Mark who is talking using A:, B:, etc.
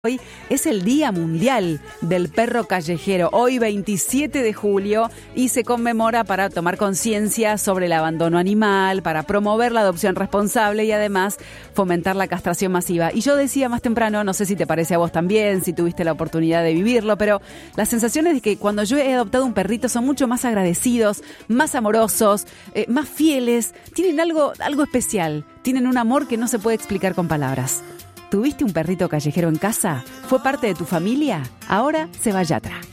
A: Hoy es el Día Mundial del Perro Callejero, hoy 27 de julio, y se conmemora para tomar conciencia sobre el abandono animal, para promover la adopción responsable y además fomentar la castración masiva. Y yo decía más temprano, no sé si te parece a vos también, si tuviste la oportunidad de vivirlo, pero la sensación es de que cuando yo he adoptado un perrito son mucho más agradecidos, más amorosos, más fieles, tienen algo especial, tienen un amor que no se puede explicar con palabras. ¿Tuviste un perrito callejero en casa? ¿Fue parte de tu familia? Ahora se va Yatra.